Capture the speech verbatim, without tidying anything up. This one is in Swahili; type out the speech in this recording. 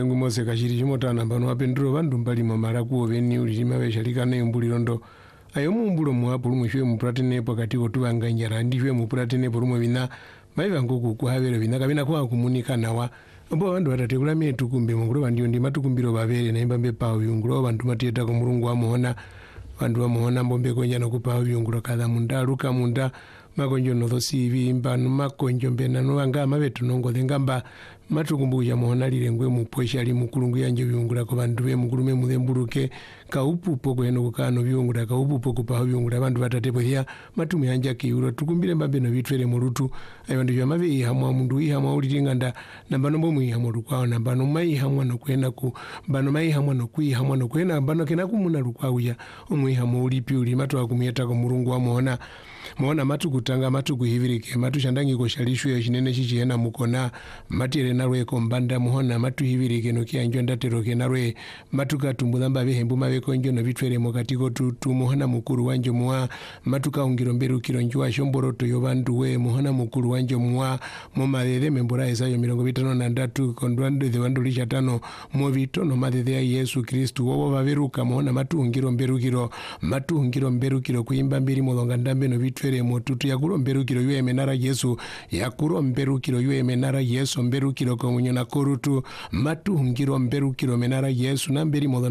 Mulengu Mose kashiri chimotana pano apendero vandu mbali mwamala kuoveni ulilima veshalikana yombulirondo ayo mumbulo muapulu mwishwe mupratene pakati kotuvanganyara ndishwe mupratene porumwe vina maiva ngoku kuhavero vina kavina kwa kumunika nawa mbo vandu vatatekula metu kumbe mungulo vandiyo ndi matukumbiro vavere naimba mbepa uyungulo vandu matieta ko mulungu amuona vandu vamuona mbombe konja nokupa uyungulo kadha munda luka munda makonjo no thosivi mbanu makonjo mbena no anga mavetu nongo ngamba matukumbuja muona lilengwe mupwesha ali mukulungu yanje byungula ko bandu be mukulume mudembuluke ka upupo ko eno kukano byungula ka upupo kupa byungula bandu batatepo ya matumu yanja kiulo tukumbire mbambe no bitwere mu lutu ayo bandu byamabe ihamwa mundu ihamwa ulitinganda nambano mbo muihamwa lukwawo nambano mai hamwa no kwenda ku bano mai hamwa no kuihamwa no kwenda bano kena kumuna lukwawo ya umuihamwa ulipi uli matu akumyeta ko mulungu amuona muona matu kutanga matu kuhivirike matu shandangi ko shalishwe chinene chichena mukona matire narwe ko mbanda muona matu hivirike no kianjo ndateroke narwe matu katumbuza mbabe hembu mabe konjo no bitwere mokatiko tutu muona mukuru wanjo muwa matu kaungiro mberu kironjwa shomboroto yo bandu we muona mukuru wanjo muwa mo madede membora esayo mirongo bitano na ndatu kondwando de bandu lisha tano mo bitono madede ya Yesu Kristu wobo baberuka muona matu ungiro mberu kiro matu ungiro mberu kiro kuimba mbiri molonga ndambe no bitwere motutu yakuro mberu kiro yue menara Yesu yakuro mberu kiro yue menara Yesu mberu kiro ko munyona korutu matu ungiro mberu kiro menara Yesu na mberi molonga